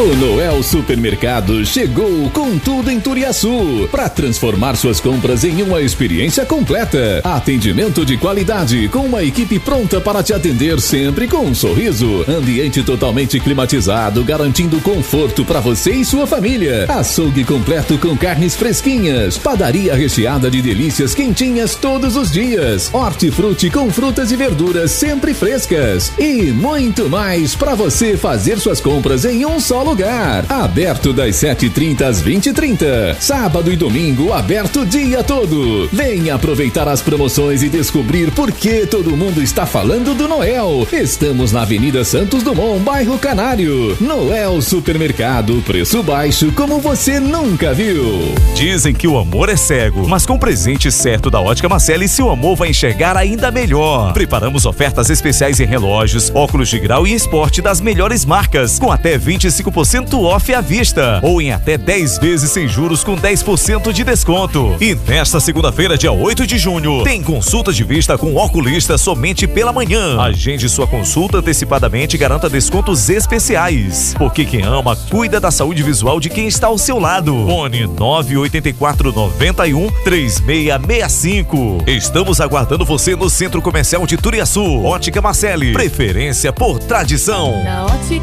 O Noel Supermercado chegou com tudo em Turiaçu para transformar suas compras em uma experiência completa. Atendimento de qualidade com uma equipe pronta para te atender sempre com um sorriso. Ambiente totalmente climatizado, garantindo conforto para você e sua família. Açougue completo com carnes fresquinhas. Padaria recheada de delícias quentinhas todos os dias. Hortifruti com frutas e verduras sempre frescas. E muito mais para você fazer suas compras em um só lugar. Aberto das 7h30 às 20h30. Sábado e domingo aberto o dia todo. Venha aproveitar as promoções e descobrir por que todo mundo está falando do Noel. Estamos na Avenida Santos Dumont, bairro Canário. Noel Supermercado, preço baixo como você nunca viu. Dizem que o amor é cego, mas com o presente certo da Ótica Marcele, seu amor vai enxergar ainda melhor. Preparamos ofertas especiais em relógios, óculos de grau e esporte das melhores marcas, com até 25% off à vista, ou em até 10 vezes sem juros com 10% de desconto. E nesta segunda-feira, dia 8 de junho, tem consulta de vista com oculista somente pela manhã. Agende sua consulta antecipadamente e garanta descontos especiais. Porque quem ama, cuida da saúde visual de quem está ao seu lado. Fone 984913665. Estamos aguardando você no Centro Comercial de Turiaçu. Ótica Marcele, preferência por tradição. Na Ótica